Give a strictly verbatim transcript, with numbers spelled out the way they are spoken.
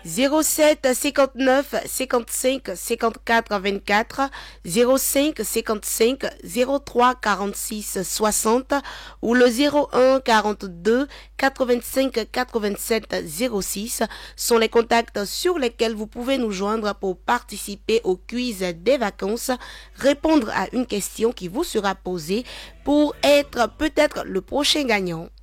zéro sept cinquante-neuf cinquante-cinq cinquante-quatre vingt-quatre, zéro cinq cinquante-cinq zéro trois quarante-six soixante ou le zéro un quarante-deux quatre-vingt-cinq quatre-vingt-sept zéro six sont les contacts sur lesquels vous pouvez nous joindre pour participer au quiz des vacances, répondre à une question qui vous sera posée pour être peut-être le prochain gagnant.